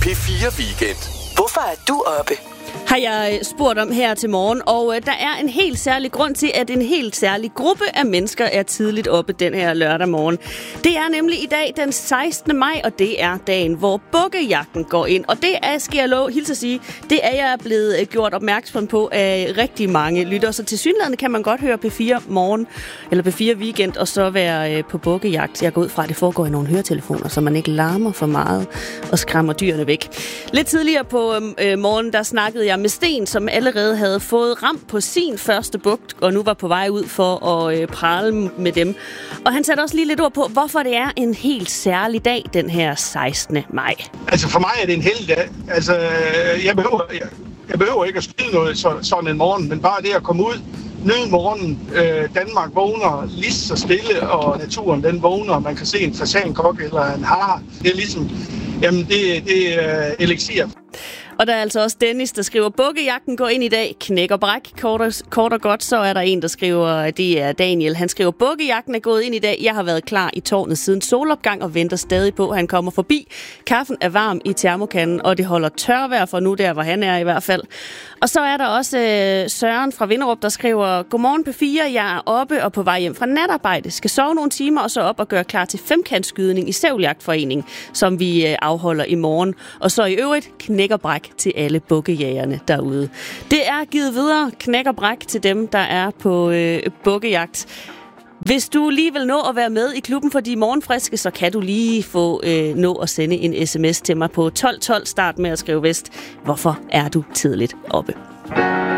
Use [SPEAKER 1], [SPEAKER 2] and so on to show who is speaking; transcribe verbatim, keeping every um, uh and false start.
[SPEAKER 1] P fire Weekend.
[SPEAKER 2] Hvorfor er du oppe?
[SPEAKER 3] Har jeg spurgt om her til morgen, og øh, der er en helt særlig grund til, at en helt særlig gruppe af mennesker er tidligt oppe den her lørdag morgen. Det er nemlig i dag den sekstende maj, og det er dagen, hvor bukkejagten går ind. Og det er, skal jeg love, hilse at sige, det er jeg blevet gjort opmærksom på af rigtig mange lyttere. Så til synligheden kan man godt høre P fire morgen, eller P fire weekend, og så være øh, på bukkejagt. Jeg går ud fra, at det foregår i nogle høretelefoner, så man ikke larmer for meget og skræmmer dyrene væk. Lidt tidligere på øh, morgen, der snakkede jeg med Sten, som allerede havde fået ram på sin første bugt, og nu var på vej ud for at øh, prale med dem. Og han satte også lige lidt ord på, hvorfor det er en helt særlig dag, den her sekstende maj.
[SPEAKER 4] Altså for mig er det en helligdag. Altså, jeg behøver, jeg, jeg behøver ikke at spille noget så, sådan en morgen, men bare det at komme ud, nyde morgenen, øh, Danmark vågner lige så stille, og naturen den vågner, man kan se en fasankok eller en hare. Det er ligesom, jamen det, det er elixir.
[SPEAKER 3] Og der er altså også Dennis, der skriver, bukkejagten går ind i dag, knæk og bræk, kort og, kort og godt. Så er der en, der skriver, det er Daniel, han skriver, bukkejagten er gået ind i dag. Jeg har været klar i tårnet siden solopgang og venter stadig på, at han kommer forbi. Kaffen er varm i termokanden, og det holder tørvejr for nu, der hvor han er i hvert fald. Og så er der også øh, Søren fra Vinderup, der skriver, godmorgen P fire, jeg er oppe og på vej hjem fra natarbejde. Skal sove nogle timer og så op og gøre klar til femkantskydning i Sævljagtforening, som vi øh, afholder i morgen. Og så i øvrigt knæk og bræk til alle bukkejægerne derude. Det er givet videre knæk og bræk til dem, der er på øh, bukkejagt. Hvis du lige vil nå at være med i klubben for de morgenfriske, så kan du lige få øh, nå at sende en sms til mig på tolv tolv. Start med at skrive vest. Hvorfor er du tidligt oppe?